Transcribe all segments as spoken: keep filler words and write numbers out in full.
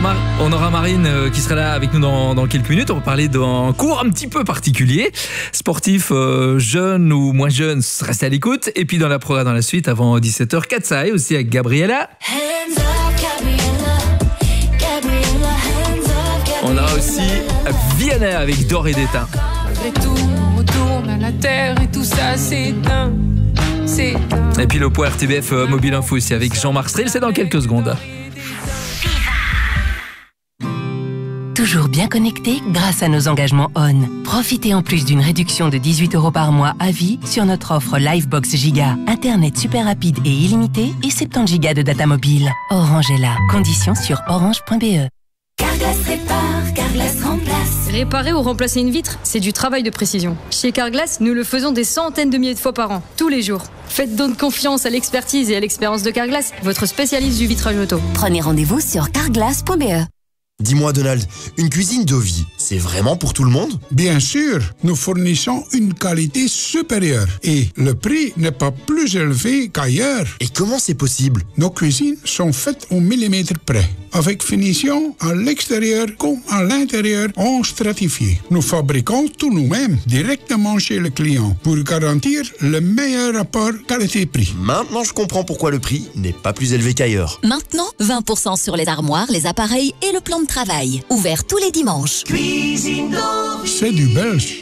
Mar- on aura Marine euh, qui sera là avec nous dans, dans quelques minutes. On va parler d'un cours un petit peu particulier. Sportif, euh, jeune ou moins jeune, restez à l'écoute. Et puis dans la programme dans la suite, avant dix-sept heures, Katsai aussi avec Gabriella. Hands up, Gabriella, Gabriella, hands up, Gabriella. On a aussi Vianney avec D'or et d'étain. Et tout retourne à la terre et tout ça s'éteint, s'éteint. Et puis le point R T B F euh, Mobile Info aussi avec Jean-Marc Strel, c'est dans quelques secondes. Toujours bien connecté grâce à nos engagements O N. Profitez en plus d'une réduction de dix-huit euros par mois à vie sur notre offre Livebox Giga. Internet super rapide et illimité et soixante-dix gigas de data mobile. Orange est là. Conditions sur orange point b e. Carglass répare, Carglass remplace. Réparer ou remplacer une vitre, c'est du travail de précision. Chez Carglass, nous le faisons des centaines de milliers de fois par an, tous les jours. Faites donc confiance à l'expertise et à l'expérience de Carglass, votre spécialiste du vitrage auto. Prenez rendez-vous sur carglass point b e. Dis-moi Donald, une cuisine Dovi, c'est vraiment pour tout le monde? Bien sûr, nous fournissons une qualité supérieure et le prix n'est pas plus élevé qu'ailleurs. Et comment c'est possible? Nos cuisines sont faites au millimètre près, avec finition à l'extérieur comme à l'intérieur en stratifié. Nous fabriquons tout nous-mêmes, directement chez le client, pour garantir le meilleur rapport qualité-prix. Maintenant je comprends pourquoi le prix n'est pas plus élevé qu'ailleurs. Maintenant, vingt pour cent sur les armoires, les appareils et le plan de travail. Ouvert tous les dimanches. Cuisine Dovi. C'est du belge.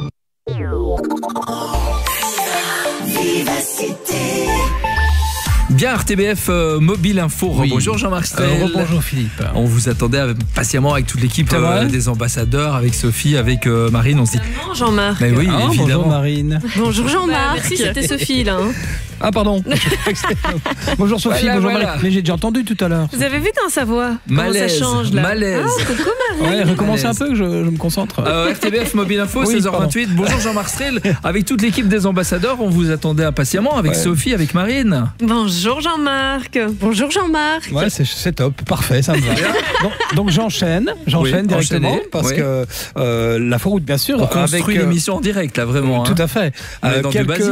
Vivacité. Bien R T B F euh, Mobile Info. Oui. Bonjour Jean-Marc Strel. Euh, bonjour Philippe. On vous attendait patiemment avec toute l'équipe euh, des ambassadeurs, avec Sophie, avec euh, Marine. On s'y... Bonjour Jean-Marc. Mais oui, Ah, évidemment. bonjour Marine. Bonjour Jean-Marc. Bah, merci, c'était Sophie là. Hein. Ah pardon. bonjour Sophie, Voilà, bonjour voilà. Marine. Mais j'ai déjà entendu tout à l'heure. Vous avez vu dans sa voix Malaise, comment ça change là. malaise. Ah, coucou Marie. Ouais, recommencez un Malaise. peu que je, je me concentre. Euh, R T B F Mobile Info, Oui, seize heures vingt-huit. Bonjour Jean-Marc Strel. Avec toute l'équipe des ambassadeurs, on vous attendait impatiemment avec Ouais. Sophie, avec Marine. Bonjour Jean-Marc. Bonjour Jean-Marc. Ouais, c'est, c'est top, parfait, ça me va. donc, donc j'enchaîne, j'enchaîne Oui, directement enchaînez, parce oui. que euh, la Foroute, bien sûr, On construit avec, euh, l'émission en direct, là, vraiment. tout hein. à fait. On est dans du basique.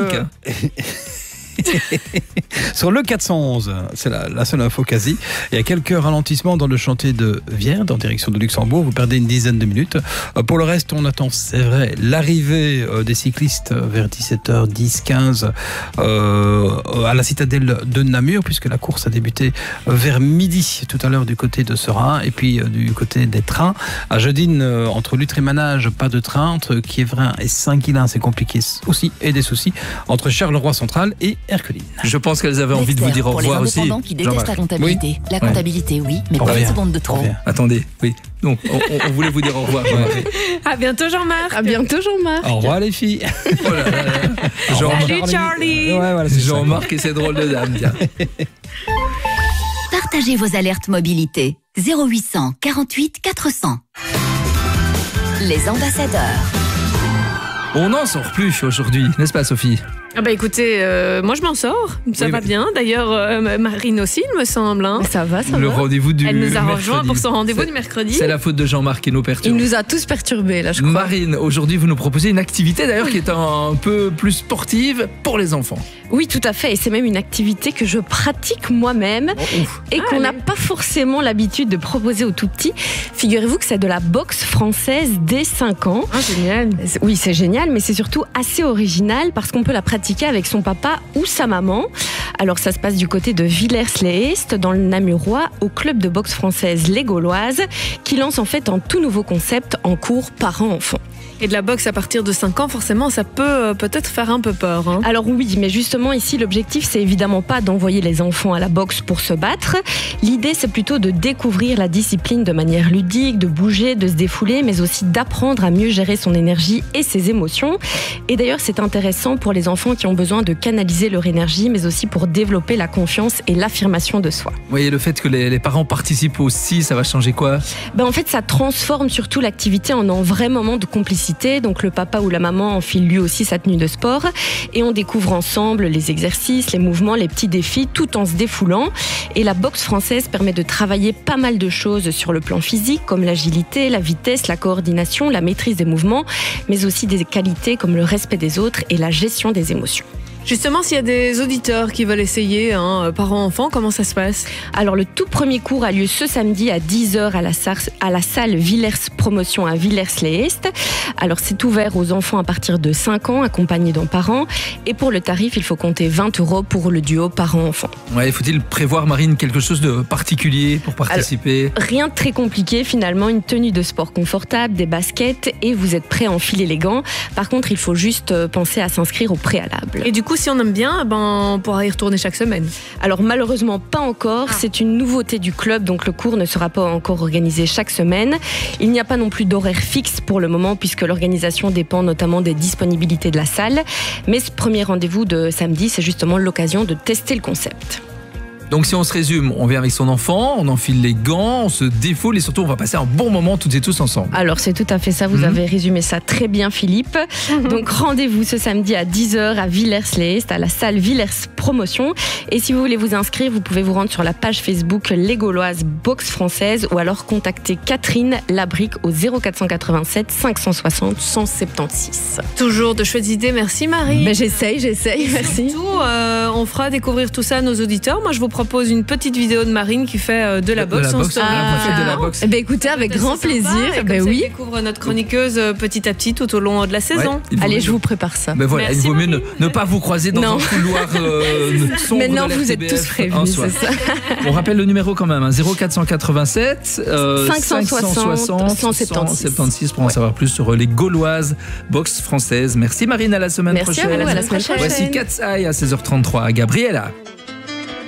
Sur le quatre cent onze, c'est la, la seule info quasi. Il y a quelques ralentissements dans le chantier de Vierne en direction de Luxembourg. Vous perdez une dizaine de minutes. Euh, pour le reste, on attend, c'est vrai, l'arrivée euh, des cyclistes vers dix-sept heures dix, quinze euh, à la citadelle de Namur, puisque la course a débuté vers midi tout à l'heure du côté de Serein et puis euh, du côté des trains. À Jeudine, euh, entre Lutre et Manage, pas de train. Entre Kievrin et Saint-Guilain, c'est compliqué aussi, et des soucis entre Charleroi Central et Herculine. Je pense qu'elles avaient envie de vous dire au pour revoir les aussi. indépendants qui détestent Jean-Marc. la comptabilité. La comptabilité, oui, mais On pas une revient. seconde de On trop. revient. Attendez, oui. Donc, on, on voulait vous dire au revoir. Jean-Marc. À bientôt Jean-Marc. À bientôt Jean-Marc. Au revoir les filles. Oh là là là. Jean-Marc, Salut Charlie. Ouais, voilà, c'est ça. Jean-Marc et ses drôles de dames. Tiens. Partagez vos alertes mobilité. zéro huit cent quarante-huit quatre cents. Les ambassadeurs. On n'en sort plus aujourd'hui, n'est-ce pas Sophie? Ah bah écoutez, euh, moi je m'en sors. Ça Oui, va mais- bien. D'ailleurs, euh, Marine aussi, il me semble. Hein. Ça va, ça Le va. rendez-vous du Elle nous a mercredi. rejoint pour son rendez-vous C'est- du mercredi. C'est la faute de Jean-Marc qui nous Il perturbe. nous a tous perturbés là, je crois. Marine, aujourd'hui vous nous proposez une activité d'ailleurs qui est un peu plus sportive pour les enfants. Oui, tout à fait. Et c'est même une activité que je pratique moi-même et qu'on n'a pas forcément l'habitude de proposer aux tout petits. Figurez-vous que c'est de la boxe française dès cinq ans. Ah, génial. Oui, c'est génial, mais c'est surtout assez original parce qu'on peut la pratiquer avec son papa ou sa maman. Alors, ça se passe du côté de Villers-lès-Est, dans le Namurois, au club de boxe française Les Gauloises, qui lance en fait un tout nouveau concept en cours parents-enfants. Et de la boxe à partir de cinq ans, forcément, ça peut euh, peut-être faire un peu peur. Hein. Alors oui, mais justement ici, l'objectif, c'est évidemment pas d'envoyer les enfants à la boxe pour se battre. L'idée, c'est plutôt de découvrir la discipline de manière ludique, de bouger, de se défouler, mais aussi d'apprendre à mieux gérer son énergie et ses émotions. Et d'ailleurs, c'est intéressant pour les enfants qui ont besoin de canaliser leur énergie, mais aussi pour développer la confiance et l'affirmation de soi. Vous voyez, le fait que les, les parents participent aussi, ça va changer quoi? Ben en fait, ça transforme surtout l'activité en un vrai moment de complicité. Donc le papa ou la maman enfile lui aussi sa tenue de sport et on découvre ensemble les exercices, les mouvements, les petits défis, tout en se défoulant. Et la boxe française permet de travailler pas mal de choses sur le plan physique, comme l'agilité, la vitesse, la coordination, la maîtrise des mouvements, mais aussi des qualités comme le respect des autres et la gestion des émotions. Justement, s'il y a des auditeurs qui veulent essayer, hein, parents-enfants, comment ça se passe? Alors, le tout premier cours a lieu ce samedi à dix heures à la, sar- à la salle Villers Promotion à Villers-les-Est. Alors, c'est ouvert aux enfants à partir de cinq ans, accompagnés d'un parent. Et pour le tarif, il faut compter vingt euros pour le duo parent-enfant. Ouais, faut-il prévoir, Marine, quelque chose de particulier pour participer? Alors, rien de très compliqué, finalement. Une tenue de sport confortable, des baskets et vous êtes prêt à enfiler les gants. Par contre, il faut juste penser à s'inscrire au préalable. Et du coup, si on aime bien, ben, on pourra y retourner chaque semaine. Alors malheureusement pas encore, ah. c'est une nouveauté du club, donc le cours ne sera pas encore organisé chaque semaine. Il n'y a pas non plus d'horaire fixe pour le moment puisque l'organisation dépend notamment des disponibilités de la salle. Mais ce premier rendez-vous de samedi, c'est justement l'occasion de tester le concept. Donc si on se résume, on vient avec son enfant, on enfile les gants, on se défoule et surtout on va passer un bon moment toutes et tous ensemble. Alors c'est tout à fait ça, vous mmh. avez résumé ça très bien Philippe. Mmh. Donc rendez-vous ce samedi à dix heures à Villers-les-Est, à la salle Villers Promotion. Et si vous voulez vous inscrire, vous pouvez vous rendre sur la page Facebook Les Gauloises Boxe Française ou alors contacter Catherine Labrique au zéro quatre cent quatre-vingt-sept cinq cent soixante cent soixante-seize. Toujours de chouettes idées, merci Marie. Ben, j'essaye, j'essaye, merci. Surtout, euh, on fera découvrir tout ça à nos auditeurs. Moi je vous propose une petite vidéo de Marine qui fait de la boxe. De la boxe, ah, fait de la boxe. Eh ben écoutez, avec grand plaisir. Et ben oui. On découvre notre chroniqueuse petit à petit tout au long de la saison. Ouais, Allez, je vous prépare ça. Ben voilà, Merci, il vaut mieux ne, Marine. ne pas vous croiser dans non. un couloir euh, sombre. Maintenant, de la vous êtes T B F tous prévenus, c'est ça. On rappelle le numéro quand même, hein, zéro quatre cent quatre-vingt-sept euh, cinq cent soixante cent soixante-seize pour en savoir plus sur les Gauloises boxe françaises. Merci Marine, à la semaine Merci prochaine. À vous, à la semaine prochaine. Voici Cat's Eye à seize heures trente-trois. Gabriella.